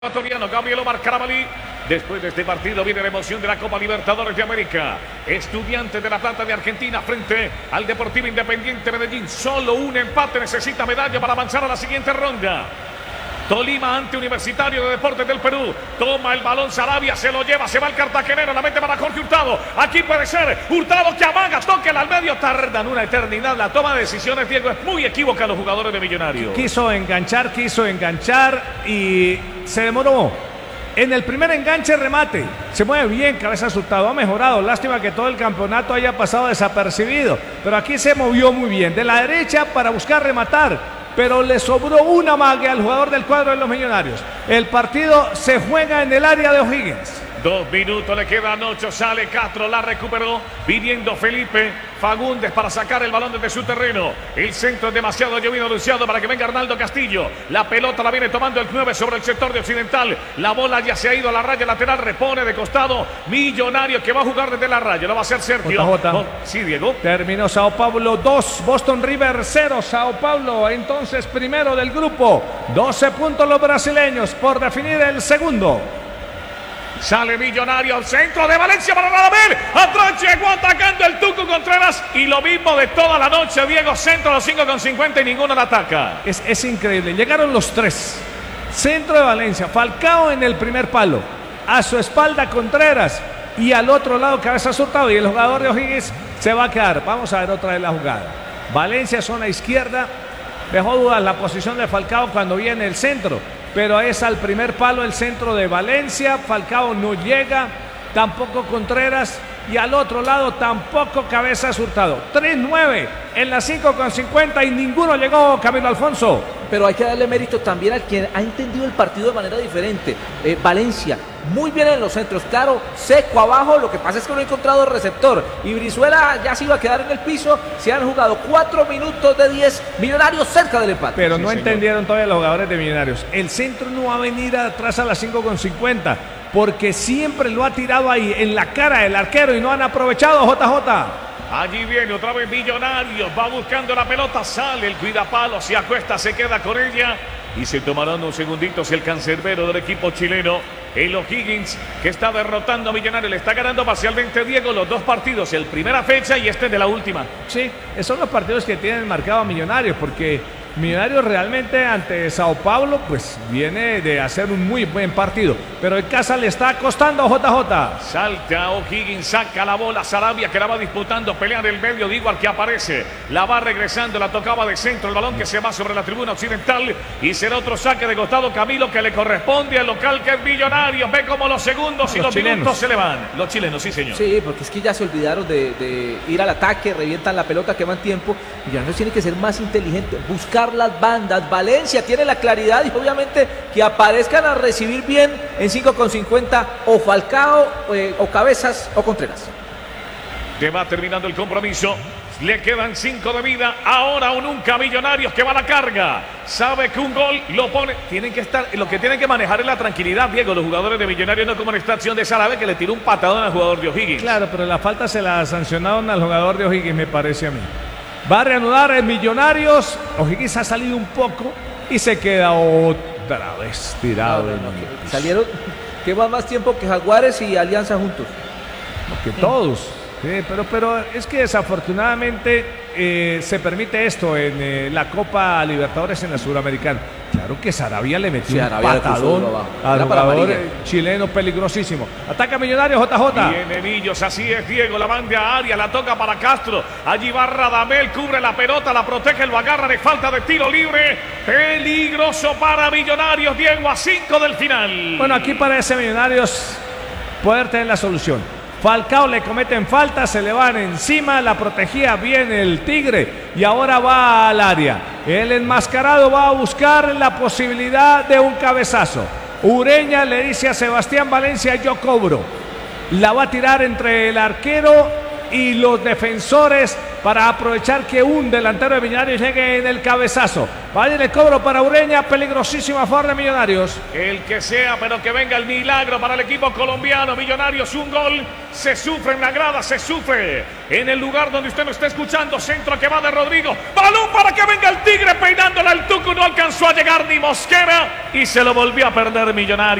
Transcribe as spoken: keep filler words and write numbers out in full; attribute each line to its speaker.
Speaker 1: ecuatoriano Gabriel Omar Carabalí. Después de este partido viene la emoción de la Copa Libertadores de América. Estudiantes de La Plata de Argentina frente al Deportivo Independiente Medellín. Solo un empate necesita medalla para avanzar a la siguiente ronda. Tolima ante Universitario de Deportes del Perú. Toma el balón Sarabia, se lo lleva, se va el cartagenero, la mete para Jorge Hurtado. Aquí puede ser Hurtado que amaga, toque al medio, tardan una eternidad. La toma de decisiones, Diego, es muy equívoca a los jugadores de Millonarios.
Speaker 2: Quiso enganchar, quiso enganchar y se demoró. En el primer enganche, remate. Se mueve bien, Cabezas Hurtado. Ha mejorado. Lástima que todo el campeonato haya pasado desapercibido. Pero aquí se movió muy bien. De la derecha para buscar rematar. Pero le sobró una mague al jugador del cuadro de los Millonarios. El partido se juega en el área de O'Higgins.
Speaker 1: Dos minutos le quedan, ocho, sale Castro, la recuperó, viniendo Felipe Fagundes para sacar el balón desde su terreno. El centro es demasiado llovido, anunciado para que venga Arnaldo Castillo. La pelota la viene tomando el nueve sobre el sector de Occidental. La bola ya se ha ido a la raya lateral, repone de costado. Millonario que va a jugar desde la raya, lo va a hacer Sergio.
Speaker 2: J J.
Speaker 1: Oh, sí, Diego.
Speaker 2: Terminó Sao Paulo dos, Boston River cero. Sao Paulo entonces primero del grupo. doce puntos los brasileños por definir el segundo.
Speaker 1: Sale Millonario al centro de Valencia para Radamel. Atrás llegó atacando el Tucu Contreras. Y lo mismo de toda la noche, Diego. Centro a los cinco con cincuenta y ninguno la ataca.
Speaker 2: Es, es increíble. Llegaron los tres. Centro de Valencia. Falcao en el primer palo. A su espalda Contreras. Y al otro lado Cabezas Hurtado. Y el jugador de O'Higgins se va a quedar. Vamos a ver otra vez la jugada. Valencia zona izquierda. Dejó dudas la posición de Falcao cuando viene el centro. Pero es al primer palo el centro de Valencia. Falcao no llega, tampoco Contreras. Y al otro lado tampoco Cabezas Hurtado. tres nueve en la cinco con cincuenta y ninguno llegó, Camilo Alfonso.
Speaker 3: Pero hay que darle mérito también al quien ha entendido el partido de manera diferente. Eh, Valencia, muy bien en los centros, claro, seco abajo, lo que pasa es que no ha encontrado receptor. Y Brizuela ya se iba a quedar en el piso. Se han jugado cuatro minutos de diez, Millonarios cerca del empate.
Speaker 2: Pero
Speaker 1: Sí,
Speaker 2: no
Speaker 1: señor.
Speaker 2: entendieron todavía los jugadores de Millonarios. El centro no va a venir atrás a las cinco con cincuenta. Porque siempre lo ha tirado ahí en la cara del arquero y no han aprovechado, J J.
Speaker 1: Allí viene otra vez Millonarios, va buscando la pelota, sale el cuidapalo, se acuesta, se queda con ella. Y se tomarán unos segunditos el cancerbero del equipo chileno, el O'Higgins, que está derrotando a Millonarios. Le está ganando parcialmente, Diego, los dos partidos, el primera fecha y este de la última.
Speaker 2: Sí, esos son los partidos que tienen marcado a Millonarios, porque Millonarios realmente ante Sao Paulo pues viene de hacer un muy buen partido, pero en casa le está costando a J J.
Speaker 1: Salta O'Higgins, saca la bola, Sarabia que la va disputando, pelea en el medio, digo al que aparece, la va regresando, la tocaba de centro, el balón que se va sobre la tribuna occidental y será otro saque de costado, Camilo, que le corresponde al local que es Millonarios. Ve como los segundos y los,
Speaker 2: Los
Speaker 1: minutos
Speaker 2: chilenos.
Speaker 1: se le van. Los chilenos, sí señor.
Speaker 3: Sí, porque es que ya se olvidaron de, de ir al ataque, revientan la pelota, queman tiempo. Millonarios tiene que ser más inteligente, buscar las bandas. Valencia tiene la claridad y obviamente que aparezcan a recibir bien en cinco con cincuenta o Falcao eh, o Cabezas o Contreras.
Speaker 1: Te va terminando el compromiso. Le quedan cinco de vida. Ahora o nunca, Millonarios que va a la carga. Sabe que un gol lo pone. Tienen que estar. Lo que tienen que manejar es la tranquilidad, Diego. Los jugadores de Millonarios, no como en esta acción de Sarabia que le tiró un patadón al jugador de O'Higgins.
Speaker 2: Claro, pero la falta se la sancionaron al jugador de O'Higgins, me parece a mí. Va a reanudar en Millonarios. O'Higgins ha salido un poco y se queda otra vez tirado.
Speaker 3: No, no, no,
Speaker 2: en el
Speaker 3: que
Speaker 2: piso.
Speaker 3: salieron, que va más tiempo que Jaguares y Alianza juntos.
Speaker 2: Que todos. Sí, pero, pero es que desafortunadamente eh, se permite esto en eh, la Copa Libertadores en la Suramericana. Claro que Sarabia le metió
Speaker 3: Sí,
Speaker 2: un
Speaker 3: Sarabia le puso
Speaker 2: patadón
Speaker 3: duro abajo.
Speaker 2: al
Speaker 3: Era para
Speaker 2: jugador
Speaker 3: amarilla.
Speaker 2: eh, chileno peligrosísimo. Ataca Millonarios, J J.
Speaker 1: Viene Millos, así es, Diego, la manda a área, la toca para Castro, allí va Radamel, cubre la pelota, la protege, lo agarra de falta de tiro libre, peligroso para Millonarios, Diego, a cinco del final.
Speaker 2: Bueno, aquí parece Millonarios poder tener la solución. Falcao le cometen falta, se le van encima, la protegía bien el Tigre y ahora va al área. El enmascarado va a buscar la posibilidad de un cabezazo. Ureña le dice a Sebastián Valencia, yo cobro. La va a tirar entre el arquero y los defensores para aprovechar que un delantero de Millonarios llegue en el cabezazo. Vaya el cobro para Ureña, peligrosísima favor de Millonarios.
Speaker 1: El que sea, pero que venga el milagro para el equipo colombiano. Millonarios, un gol, se sufre en la grada, se sufre en el lugar donde usted lo está escuchando. Centro que va de Rodrigo, balón para que venga el Tigre peinándola al Tucu, no alcanzó a llegar ni Mosquera y se lo volvió a perder Millonarios.